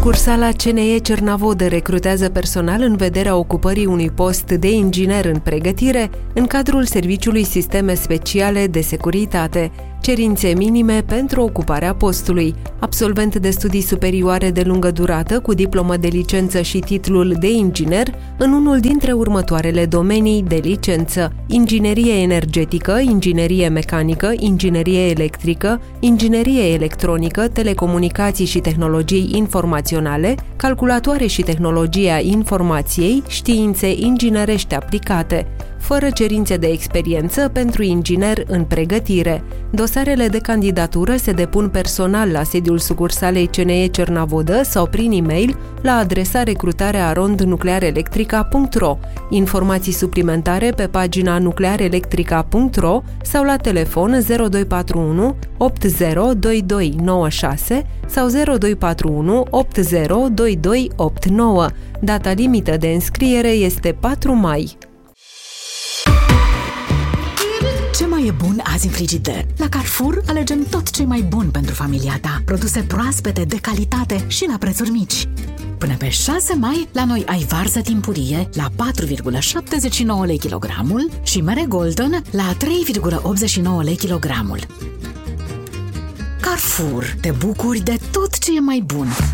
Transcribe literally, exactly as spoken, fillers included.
Sucursala C N E Cernavodă recrutează personal în vederea ocupării unui post de inginer în pregătire în cadrul Serviciului Sisteme Speciale de Securitate. Cerințe minime pentru ocuparea postului: absolvent de studii superioare de lungă durată cu diplomă de licență și titlul de inginer în unul dintre următoarele domenii de licență: inginerie energetică, inginerie mecanică, inginerie electrică, inginerie electronică, telecomunicații și tehnologii informaționale, calculatoare și tehnologia informației, științe inginerești aplicate, fără cerințe de experiență pentru inginer în pregătire. Dosarele de candidatură se depun personal la sediul sucursalei C N E Cernavodă sau prin e-mail la adresa recrutare arond nuclearelectrica punct ro. Informații suplimentare pe pagina nuclearelectrica punct ro sau la telefon zero doi patru unu opt zero doi doi nouă șase sau zero doi patru unu opt zero doi doi opt nouă. Data limită de înscriere este patru mai. Ce mai e bun azi în frigider? La Carrefour alegem tot ce mai bun pentru familia ta. Produse proaspete, de calitate și la prețuri mici. Până pe șase mai, la noi ai varză timpurie la patru virgulă șaptezeci și nouă lei kilogramul și mere Golden la trei virgulă optzeci și nouă lei kilogramul. Carrefour, te bucuri de tot ce e mai bun!